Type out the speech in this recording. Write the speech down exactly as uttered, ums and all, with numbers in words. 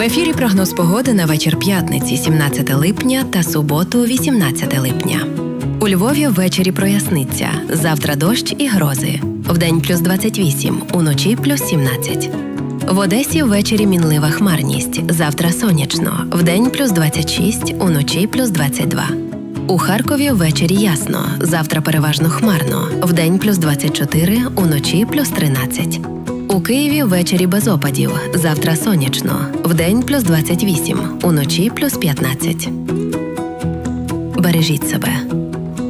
ефірі прогноз погоди на вечір п'ятниці, сімнадцяте липня та суботу, вісімнадцяте липня. У Львові ввечері проясниться. Завтра дощ і грози. Вдень плюс двадцять вісім, уночі плюс сімнадцять. В Одесі ввечері мінлива хмарність. Завтра сонячно. Вдень плюс двадцять шість, уночі плюс двадцять два. У Харкові ввечері ясно. Завтра переважно хмарно. Вдень плюс двадцять чотири, уночі плюс тринадцять. У Києві ввечері без опадів. Завтра сонячно. Вдень плюс двадцять вісім, уночі плюс п'ятнадцять. Бережіть себе.